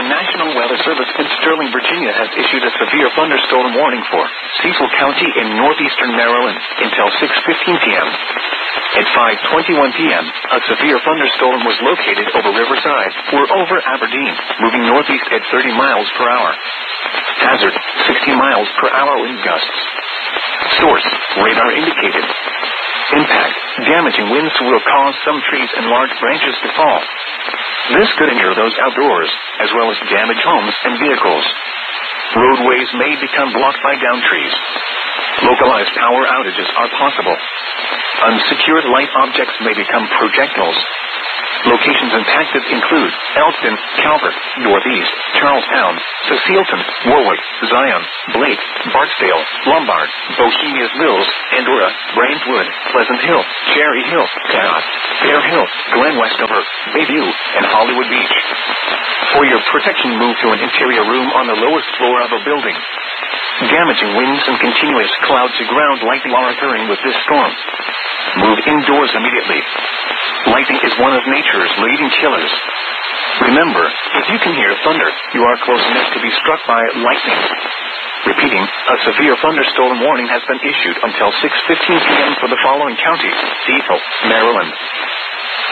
National Weather Service in Sterling, Virginia has issued a severe thunderstorm warning for Cecil County in northeastern Maryland until 6:15 p.m. At 5:21 p.m., a severe thunderstorm was located over Riverside or over Aberdeen, moving northeast at 30 miles per hour. Hazard, 60 miles per hour wind gusts. Source, radar indicated. Impact, damaging winds will cause some trees and large branches to fall. This could injure those outdoors, as well as damage homes and vehicles. Roadways may become blocked by downed trees. Localized power outages are possible. Unsecured light objects may become projectiles. Locations impacted include Elkton, Calvert, Northeast, Charlestown, Cecilton, Warwick, Zion, Blake, Barksdale, Lombard, Bohemians Mills, Andorra, Brentwood, Pleasant Hill, Cherry Hill, Cadott, Fair Hill, Glen Westover, Bayview, and Hollywood Beach. For your protection, move to an interior room on the lowest floor of a building. Damaging winds and continuous cloud-to-ground lightning are occurring with this storm. Move indoors immediately. Lightning is one of nature's leading killers. Remember, if you can hear thunder, you are close enough to be struck by lightning. Repeating, a severe thunderstorm warning has been issued until 6:15 p.m. for the following counties: Cecil, Maryland;